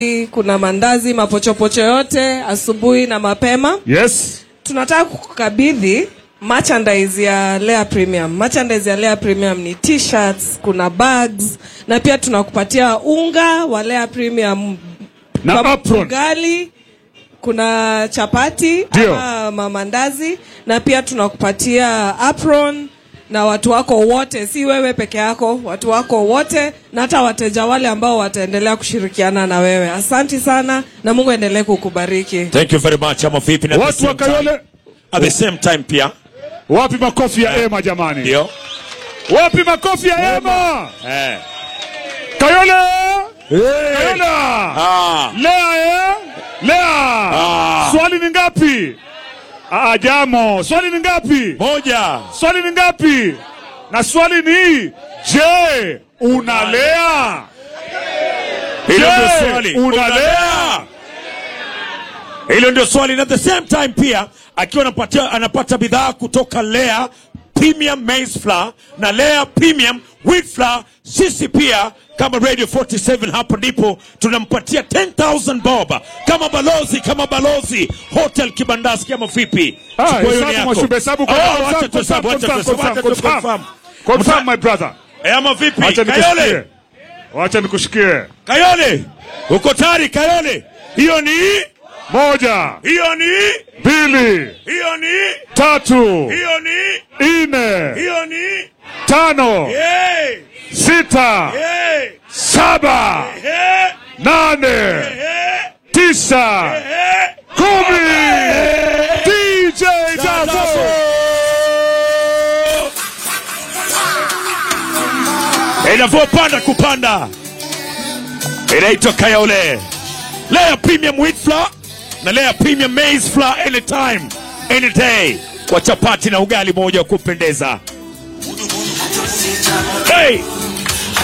Kuna mandazi, mapochopocho yote asubuhi na mapema. Yes. Tunataka kukabidhi merchandise ya Lea Premium. Merchandise ya Lea Premium ni t-shirts, kuna bags, na pia tunakupatia unga wa Lea Premium na apron. Ugali, kuna chapati ama mandazi, na pia tunakupatia apron na watu wako wote, si wewe peke yako, watu wako wote na hata wateja wale ambao wataendelea kushirikiana na wewe. Asante sana na Mungu endelee kukubariki. Thank you very much. Ama vipi na watu wa Kayole at the same time pia. Wapi makofi ya Emma jamani? Ndio. Wapi makofi ya Emma? Kayole! Kayole! Lea Lea! Swali ni ngapi? Jamo, swali ni ngapi? Moja. Swali ni ngapi? Na swali ni, je, unalea? Hilo ndio swali. Unalea? Hilo ndio swali. Na at the same time pia akiwa anapata bidhaa kutoka Lea Premium Maize Flour na Lea Premium Wheat Flour. Sisi pia kama Radio 47 hapo ndipo tunampatia 10,000 bob kama balozi Hotel Kibandaski kama vipi. Confirm my brother. Ama vipi? Kayole. Wacha nikushikie. Kayole. Uko tayari Kayole? Hiyo ni moja. Hiyo ni mbili. Hiyo ni tatu. Hiyo ni nne. Hiyo ni tano. Sita. Saba. Nane. Tisa. Kumi. DJ Dazo. Inavyopanda kupanda. Inaitwa Kayole. Lea Premium Wheat Flour na Lea Premium Maize Flour, anytime, any day. Kwa chapati na ugali moja kupendeza. Hey!